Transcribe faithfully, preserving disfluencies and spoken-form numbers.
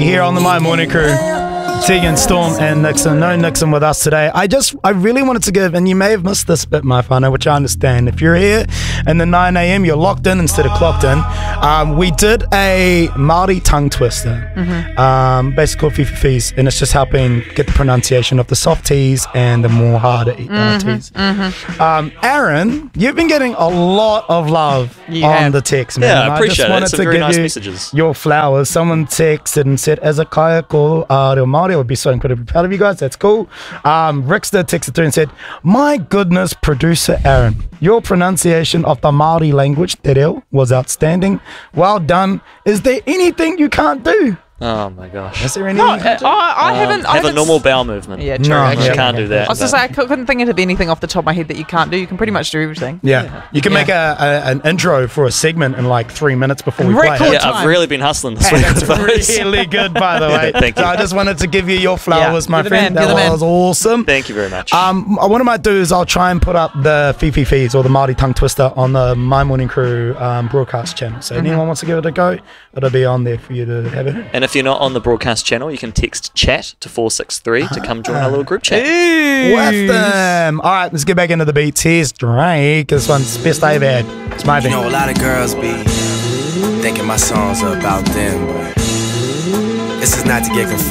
here on the My Morning Crew. Tegan, Storm, and Nixon. No Nixon with us today. I just, I really wanted to give, and you may have missed this bit, my whānau, which I understand. If you're here in the nine a.m., you're locked in instead of clocked in. Um, we did a Māori tongue twister, mm-hmm. um, basically called Fififis, and it's just helping get the pronunciation of the soft T's and the more harder uh, mm-hmm, T's. Mm-hmm. Um, Aaron, you've been getting a lot of love you on have. the text, man. Yeah, I appreciate I it. just Some wanted to very give nice you messages. your flowers. Someone texted and said, as a kaiako uh, reo Māori, I would be so incredibly proud of you guys. That's cool. Um, Rickster texted through and said, my goodness, producer Aaron, your pronunciation of the Māori language, te reo, was outstanding. Well done. Is there anything you can't do? Oh my gosh. Is there anything No, you can't uh, do? I, I Um, haven't. I have a haven't normal s- bowel movement. Yeah, true. No, actually. You can't do that. I was just say I cou- couldn't think of anything off the top of my head that you can't do. You can pretty much do everything. Yeah. You can Yeah. make a, a an intro for a segment in like three minutes before we Record play it. Yeah, time. I've really been hustling this Hey, week that's with those. really good, by the way. Thank you. So I just wanted to give you your flowers, Yeah, my you're the friend. man, you're That the man. was awesome. Thank you very much. Um, what I might do is I'll try and put up the Fifi Fees or the Māori Tongue Twister on the My Morning Crew um, broadcast channel. So Mm-hmm. if anyone wants to give it a go, it'll be on there for you to have it. and if you're not on the broadcast channel, you can text chat to four six three to come join our little group chat. With them. All right, let's get back into the beats. Here's Drake. This one's best I've had. It's my You know, a band. lot of girls be thinking my songs are about them, but this is not to get confused.